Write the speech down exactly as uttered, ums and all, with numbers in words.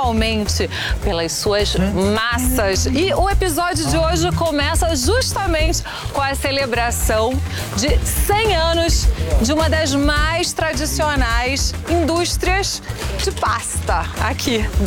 principalmente pelas suas massas. E o episódio de hoje começa justamente com a celebração de cem anos de uma das mais tradicionais indústrias de pasta aqui